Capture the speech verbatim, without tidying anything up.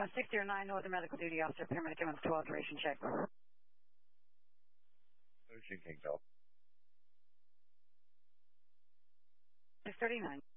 Uh, six zero nine, no other medical duty officer, paramedic M S twelve, duration check. Ocean King Bell. six thirty-nine.